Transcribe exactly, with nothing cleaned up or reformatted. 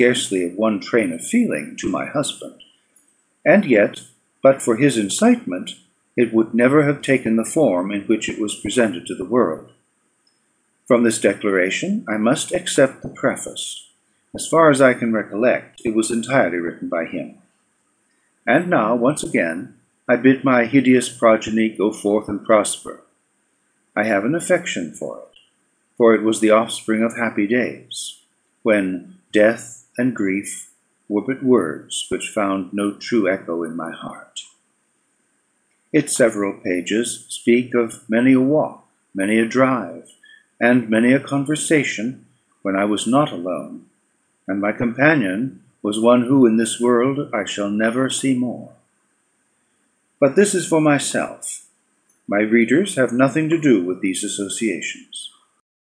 scarcely of one train of feeling to my husband; and yet, but for his incitement, it would never have taken the form in which it was presented to the world. From this declaration I must except the preface. As far as I can recollect, it was entirely written by him. And now, once again, I bid my hideous progeny go forth and prosper. I have an affection for it, for it was the offspring of happy days, when death and grief were but words which found no true echo in my heart. Its several pages speak of many a walk, many a drive, and many a conversation, when I was not alone, and my companion was one who in this world I shall never see more. But this is for myself. My readers have nothing to do with these associations.